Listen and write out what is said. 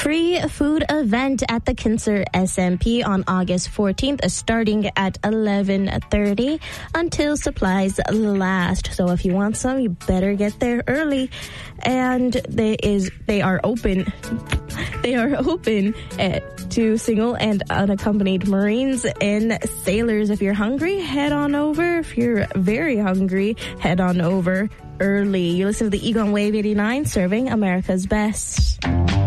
Free food event at the Kinser SMP on August 14th, starting at 11:30 until supplies last. So if you want some, you better get there early. And they are open to single and unaccompanied Marines and sailors. If you're hungry, head on over. If you're very hungry, head on over early. You listen to the Eagle on Wave 89, serving America's best.